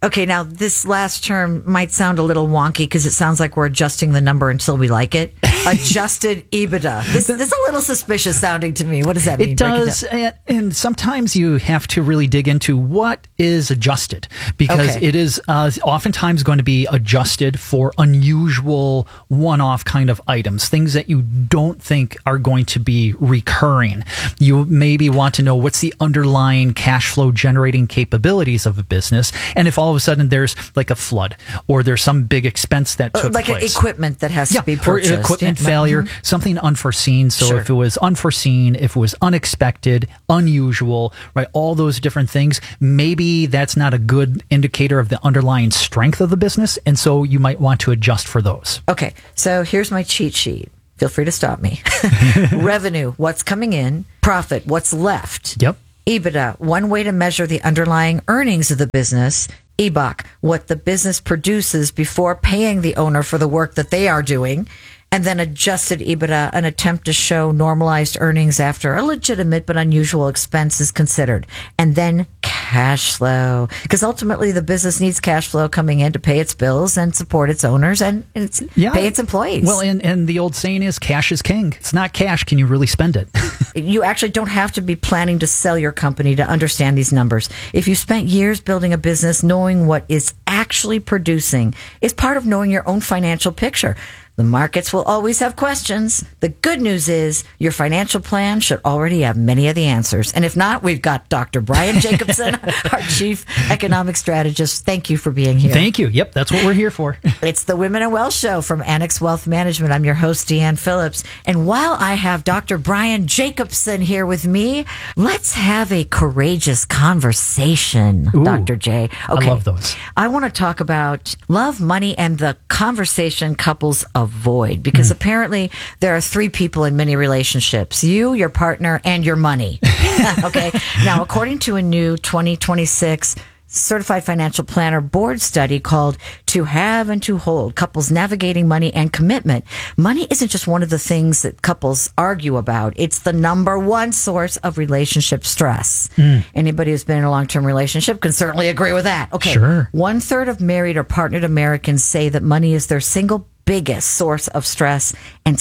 Okay, now this last term might sound a little wonky because it sounds like we're adjusting the number until we like it. Adjusted EBITDA. This is a little suspicious sounding to me. What does that mean?
It does, and sometimes you have to really dig into what is adjusted, because it is oftentimes going to be adjusted for unusual one-off kind of items, things that you don't think are going to be recurring. You maybe want to know what's the underlying cash flow generating capabilities of a business, and if all of a sudden there's like a flood or there's some big expense that took
like
place.
Equipment that has to be purchased.
Or equipment failure, something unforeseen. So if it was unforeseen, if it was unexpected, unusual, right, all those different things, maybe that's not a good indicator of the underlying strength of the business. And so you might want to adjust for those.
Okay, so here's my cheat sheet. Feel free to stop me. Revenue, what's coming in. Profit, what's left.
Yep.
EBITDA, one way to measure the underlying earnings of the business. EBOC, what the business produces before paying the owner for the work that they are doing. And then adjusted EBITDA, an attempt to show normalized earnings after a legitimate but unusual expense is considered. And then cash flow, because ultimately the business needs cash flow coming in to pay its bills and support its owners and pay its employees.
Well, and the old saying is cash is king. It's not cash. Can you really spend it?
You actually don't have to be planning to sell your company to understand these numbers. If you spent years building a business, knowing what is actually producing is part of knowing your own financial picture. The markets will always have questions. The good news is your financial plan should already have many of the answers. And if not, we've got Dr. Brian Jacobson, our Chief Economic Strategist. Thank you for being here.
Thank you. Yep, that's what we're here for.
It's the Women and Wealth Show from Annex Wealth Management. I'm your host, Deanne Phillips. And while I have Dr. Brian Jacobson here with me, let's have a courageous conversation,
Ooh,
Dr. J.
Okay. I love those.
I want to talk about love, money, and the conversation couples avoid, because apparently there are three people in many relationships: you, your partner, and your money. Okay. Now, according to a new 2026 Certified Financial Planner board study called To Have and To Hold, Couples Navigating Money and Commitment, money isn't just one of the things that couples argue about. It's the number one source of relationship stress. Anybody who's been in a long-term relationship can certainly agree with that. Okay.
Sure.
1/3 of married or partnered Americans say that money is their single biggest source of stress, and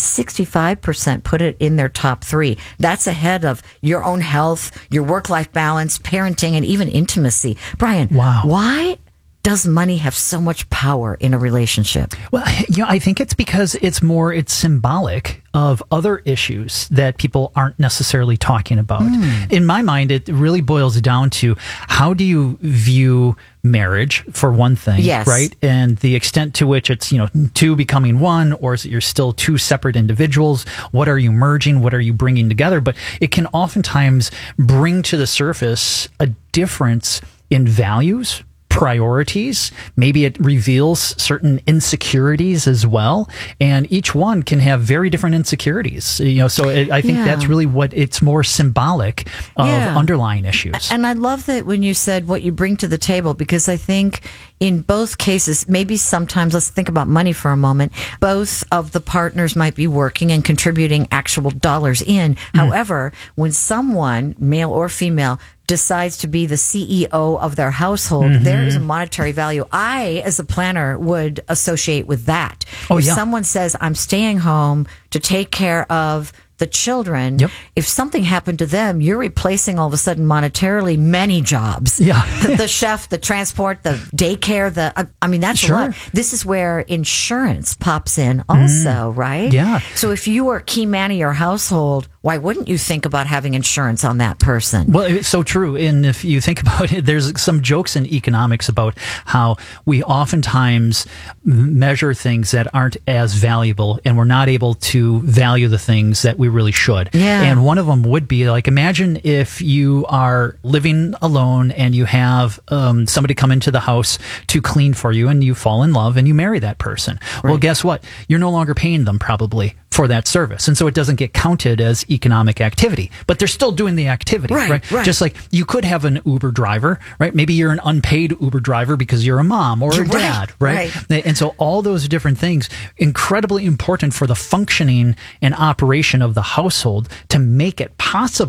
65% put it in their top three. That's ahead of your own health, your work-life balance, parenting, and even intimacy. Brian, why does money have so much power in a relationship?
Well, I think it's because it's symbolic of other issues that people aren't necessarily talking about. In my mind, it really boils down to how do you view marriage, for one thing, right? And the extent to which it's, two becoming one, or is it you're still two separate individuals? What are you merging? What are you bringing together? But it can oftentimes bring to the surface a difference in values, priorities. Maybe it reveals certain insecurities as well, and each one can have very different insecurities. So I think that's really what it's more symbolic of underlying issues.
And I love that when you said what you bring to the table, because I think in both cases, maybe sometimes, let's think about money for a moment, both of the partners might be working and contributing actual dollars in. However, when someone, male or female, decides to be the CEO of their household, there is a monetary value. I, as a planner, would associate with that. If someone says, I'm staying home to take care of the children, if something happened to them, you're replacing all of a sudden monetarily many jobs. The chef, the transport, the daycare, that's a lot. This is where insurance pops in also, right? So if you were a key man of your household, why wouldn't you think about having insurance on that person?
Well, it's so true. And if you think about it, there's some jokes in economics about how we oftentimes measure things that aren't as valuable, and we're not able to value the things that we really should. And one of them would be, like, imagine if you are living alone and you have somebody come into the house to clean for you, and you fall in love and you marry that person. Well, guess what? You're no longer paying them probably for that service. And so it doesn't get counted as economic activity, but they're still doing the activity, right? Just like you could have an Uber driver, right? Maybe you're an unpaid Uber driver because you're a mom or a dad, right? And so all those different things, incredibly important for the functioning and operation of the household to make it possible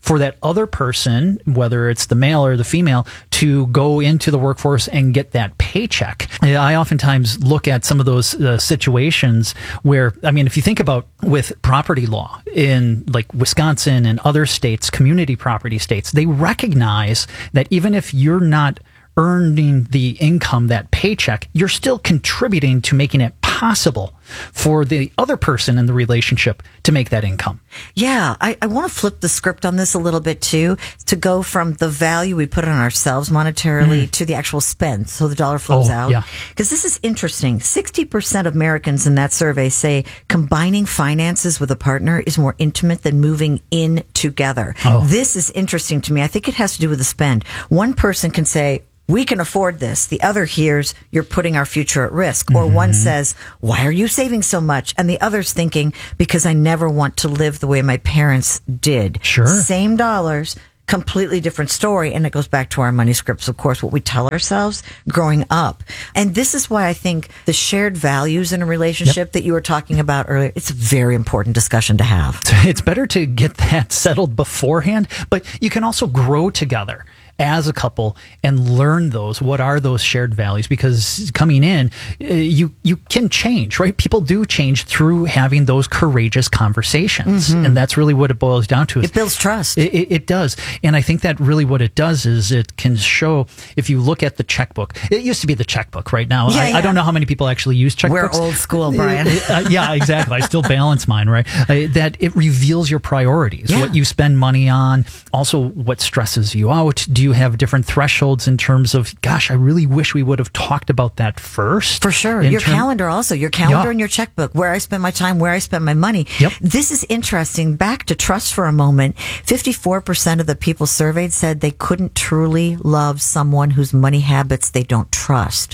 for that other person, whether it's the male or the female, to go into the workforce and get that paycheck. I oftentimes look at some of those situations where, I mean, if you think about with property law in like Wisconsin and other states, community property states, they recognize that even if you're not earning the income, that paycheck, you're still contributing to making it possible for the other person in the relationship to make that income.
Yeah, I want to flip the script on this a little bit too, to go from the value we put on ourselves monetarily to the actual spend, so the dollar flows out.
Yeah.
Because this is interesting. 60% of Americans in that survey say combining finances with a partner is more intimate than moving in together. This is interesting to me. I think it has to do with the spend. One person can say, we can afford this. The other hears, you're putting our future at risk. Or one says, why are you saving so much? And the other's thinking, because I never want to live the way my parents did.
Sure.
Same dollars, completely different story. And it goes back to our money scripts, of course, what we tell ourselves growing up. And this is why I think the shared values in a relationship that you were talking about earlier, it's a very important discussion to have.
It's better to get that settled beforehand, but you can also grow together as a couple and learn those. What are those shared values? Because coming in, you can change, right? People do change through having those courageous conversations. And that's really what it boils down to.
It builds trust.
It does. And I think that really what it does is it can show, if you look at the checkbook, it used to be the checkbook right now. I don't know how many people actually use checkbooks.
We're old school, Brian.
Yeah, exactly. I still balance mine, right? That it reveals your priorities, what you spend money on, also what stresses you out. Do you have different thresholds in terms of, gosh, I really wish we would have talked about that first?
For sure. Your calendar also, your calendar and your checkbook, where I spend my time, where I spend my money. This is interesting. Back to trust for a moment. 54% of the people surveyed said they couldn't truly love someone whose money habits they don't trust.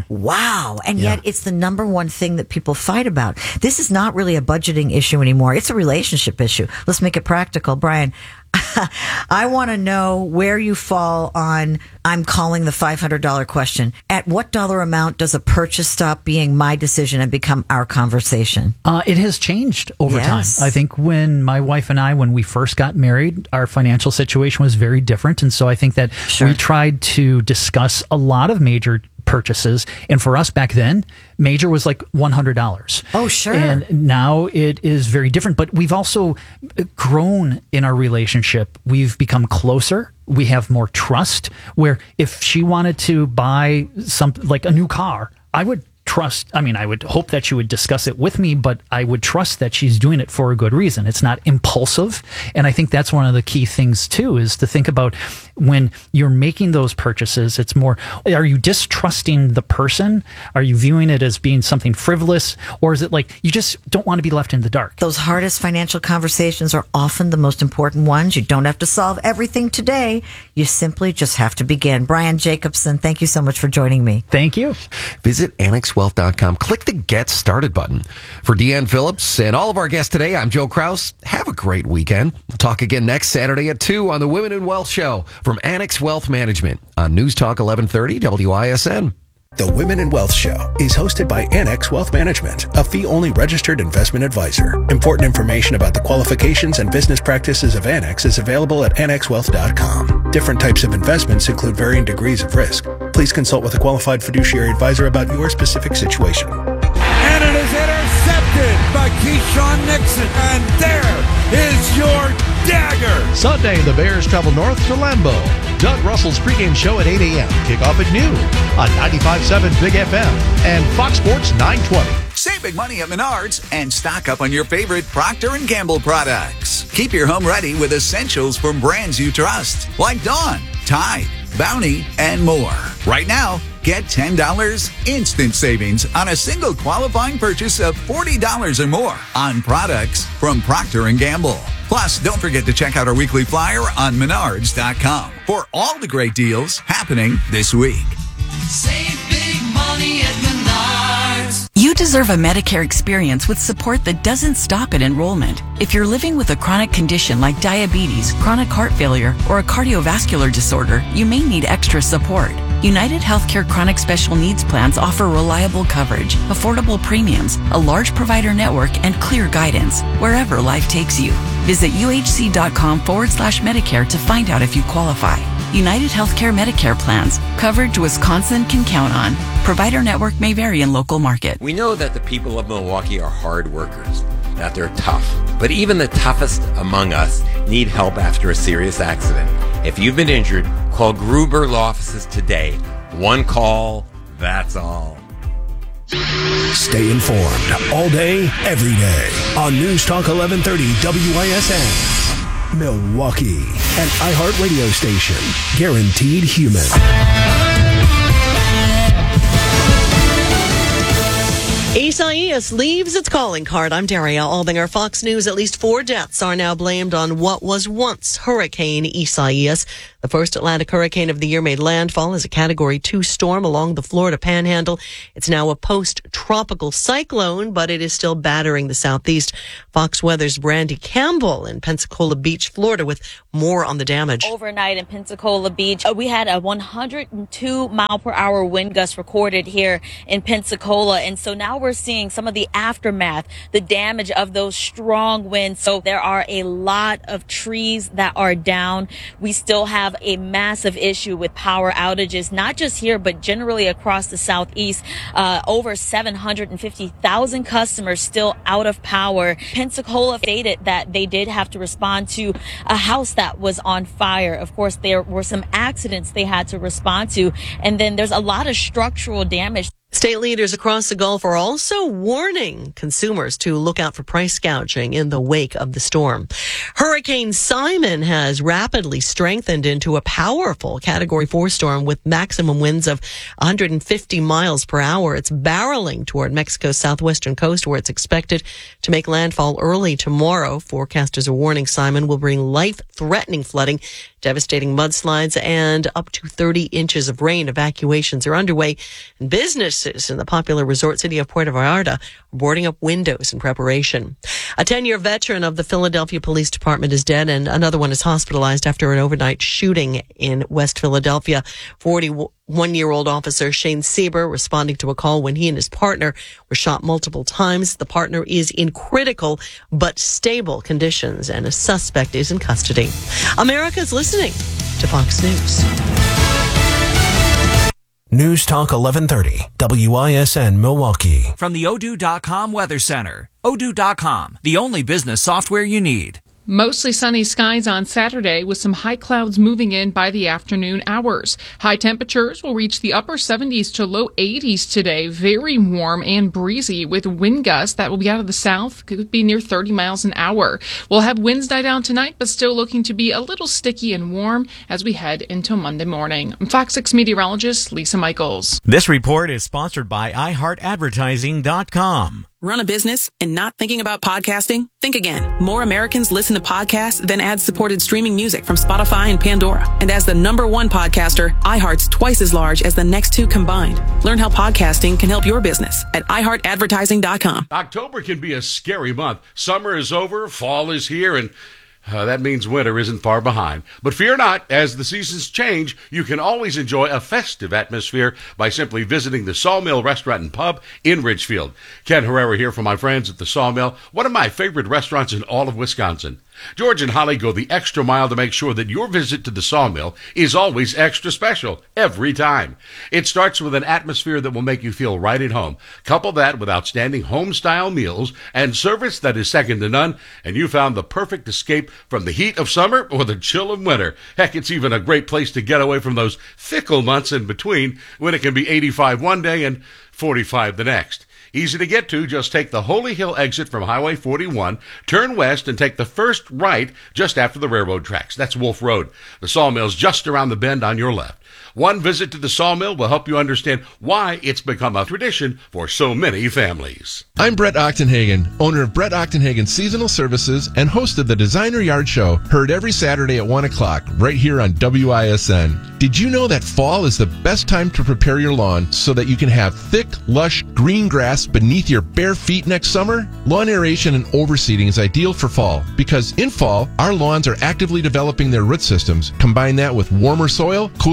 Wow. And yet it's the number one thing that people fight about. This is not really a budgeting issue anymore. It's a relationship issue. Let's make it practical. Brian, I want to know where you fall on, I'm calling the $500 question. At what dollar amount does a purchase stop being my decision and become our conversation?
It has changed over time. I think when my wife and I, when we first got married, our financial situation was very different. And so I think that we tried to discuss a lot of major purchases. And for us back then, major was like $100.
Oh, sure.
And now it is very different. But we've also grown in our relationship. We've become closer. We have more trust, where if she wanted to buy something like a new car, I would trust. I mean, I would hope that she would discuss it with me, but I would trust that she's doing it for a good reason. It's not impulsive. And I think that's one of the key things too, is to think about when you're making those purchases, it's more, are you distrusting the person? Are you viewing it as being something frivolous? Or is it like you just don't want to be left in the dark?
Those hardest financial conversations are often the most important ones. You don't have to solve everything today. You simply just have to begin. Brian Jacobson, thank you so much for joining me.
Thank you.
Visit AnnexWealth.com. Click the Get Started button. For Deanne Phillips and all of our guests today, I'm Joe Kraus. Have a great weekend. We'll talk again next Saturday at 2 on the Women in Wealth Show from Annex Wealth Management on News Talk 1130 WISN.
The Women in Wealth Show is hosted by Annex Wealth Management, a fee-only registered investment advisor. Important information about the qualifications and business practices of Annex is available at annexwealth.com. Different types of investments include varying degrees of risk. Please consult with a qualified fiduciary advisor about your specific situation.
And it is intercepted by Keyshawn Nixon. And there is your dagger.
Sunday, the Bears travel north to Lambeau. Doug Russell's pregame show at 8 a.m. Kickoff at noon on 95.7 Big FM and Fox Sports 920.
Save big money at Menards and stock up on your favorite Procter & Gamble products. Keep your home ready with essentials from brands you trust, like Dawn, Tide, Bounty, and more. Right now, get $10 instant savings on a single qualifying purchase of $40 or more on products from Procter & Gamble. Plus, don't forget to check out our weekly flyer on Menards.com for all the great deals happening this week.
Save big money at Menards.
You deserve a Medicare experience with support that doesn't stop at enrollment. If you're living with a chronic condition like diabetes, chronic heart failure, or a cardiovascular disorder, you may need extra support. United Healthcare Chronic Special Needs Plans offer reliable coverage, affordable premiums, a large provider network, and clear guidance wherever life takes you. Visit uhc.com/Medicare to find out if you qualify. United Healthcare Medicare plans. Coverage Wisconsin can count on. Provider network may vary in local market.
We know that the people of Milwaukee are hard workers, that they're tough. But even the toughest among us need help after a serious accident. If you've been injured, call Gruber Law Offices today. One call, that's all.
Stay informed all day, every day on News Talk 1130 WISN. Milwaukee, an iHeart radio station, guaranteed human.
Isaias leaves its calling card. I'm Daria Albinger. Fox News. At least 4 deaths are now blamed on what was once Hurricane Isaias. The first Atlantic hurricane of the year made landfall as a Category 2 storm along the Florida Panhandle. It's now a post-tropical cyclone, but it is still battering the southeast. Fox Weather's Brandy Campbell in Pensacola Beach, Florida, with more on the damage.
Overnight in Pensacola Beach, we had a 102-mile-per-hour wind gust recorded here in Pensacola, and so now we're seeing some of the aftermath, the damage of those strong winds. So there are a lot of trees that are down. We still have a massive issue with power outages, not just here, but generally across the southeast. Over 750,000 customers still out of power. Pensacola stated that they did have to respond to a house that was on fire. Of course, there were some accidents they had to respond to, and then there's a lot of structural damage.
State leaders across the Gulf are also warning consumers to look out for price gouging in the wake of the storm. Hurricane Simon has rapidly strengthened into a powerful Category 4 storm with maximum winds of 150 miles per hour. It's barreling toward Mexico's southwestern coast, where it's expected to make landfall early tomorrow. Forecasters are warning Simon will bring life-threatening flooding, devastating mudslides, and up to 30 inches of rain. Evacuations are underway, and businesses in the popular resort city of Puerto Vallarta are boarding up windows in preparation. A 10-year veteran of the Philadelphia Police Department is dead, and another one is hospitalized after an overnight shooting in West Philadelphia. 41-year-old officer Shane Sieber responding to a call when he and his partner were shot multiple times. The partner is in critical but stable conditions, and a suspect is in custody. America's listening to Fox News.
News Talk 1130, WISN Milwaukee.
From the Odoo.com Weather Center. Odoo.com, the only business software you need.
Mostly sunny skies on Saturday with some high clouds moving in by the afternoon hours. High temperatures will reach the upper 70s to low 80s today. Very warm and breezy with wind gusts that will be out of the south. Could be near 30 miles an hour. We'll have winds die down tonight, but still looking to be a little sticky and warm as we head into Monday morning. I'm Fox 6 meteorologist Lisa Michaels.
This report is sponsored by iHeartAdvertising.com.
Run a business and not thinking about podcasting? Think again. More Americans listen to podcasts than ad-supported streaming music from Spotify and Pandora. And as the #1 podcaster, iHeart's twice as large as the next 2 combined. Learn how podcasting can help your business at iHeartAdvertising.com.
October can be a scary month. Summer is over, fall is here, and that means winter isn't far behind. But fear not, as the seasons change, you can always enjoy a festive atmosphere by simply visiting the Sawmill Restaurant and Pub in Ridgefield. Ken Herrera here from my friends at the Sawmill, one of my favorite restaurants in all of Wisconsin. George and Holly go the extra mile to make sure that your visit to the Sawmill is always extra special, every time. It starts with an atmosphere that will make you feel right at home. Couple that with outstanding home-style meals and service that is second to none, and you found the perfect escape from the heat of summer or the chill of winter. Heck, it's even a great place to get away from those fickle months in between when it can be 85 one day and 45 the next. Easy to get to, just take the Holy Hill exit from Highway 41, turn west, and take the first right just after the railroad tracks. That's Wolf Road. The Sawmill's just around the bend on your left. One visit to the Sawmill will help you understand why it's become a tradition for so many families.
I'm Brett Ochtenhagen, owner of Brett Ochtenhagen Seasonal Services and host of the Designer Yard Show, heard every Saturday at 1 o'clock, right here on WISN. Did you know that fall is the best time to prepare your lawn so that you can have thick, lush, green grass beneath your bare feet next summer? Lawn aeration and overseeding is ideal for fall because in fall, our lawns are actively developing their root systems. Combine that with warmer soil, cooler temperatures,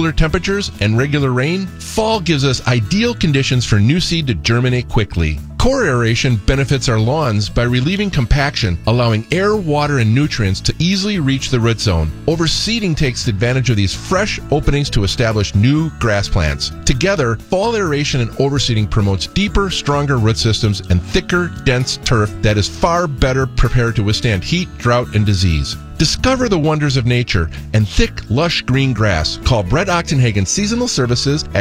temperatures and regular rain, fall gives us ideal conditions for new seed to germinate quickly. Core aeration benefits our lawns by relieving compaction, allowing air, water, and nutrients to easily reach the root zone. Overseeding takes advantage of these fresh openings to establish new grass plants. Together, fall aeration and overseeding promotes deeper, stronger root systems and thicker, dense turf that is far better prepared to withstand heat, drought, and disease. Discover the wonders of nature and thick, lush green grass. Call Brett Ochtenhagen Seasonal Services at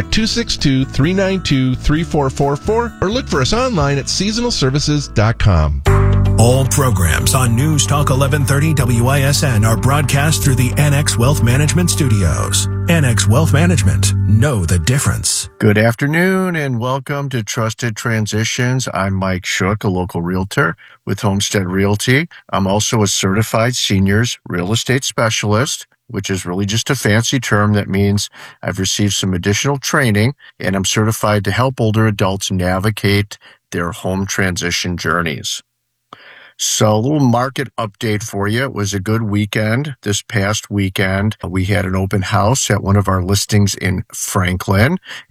262-392-3444 or look for us online at seasonalservices.com.
All programs on News Talk 1130 WISN are broadcast through the Annex Wealth Management Studios. Annex Wealth Management. Know the difference.
Good afternoon and welcome to Trusted Transitions. I'm Mike Shook, a local realtor with Homestead Realty. I'm also a certified seniors real estate specialist, which is really just a fancy term that means I've received some additional training and I'm certified to help older adults navigate their home transition journeys. So a little market update for you. It was a good weekend. This past weekend, we had an open house at one of our listings in Franklin.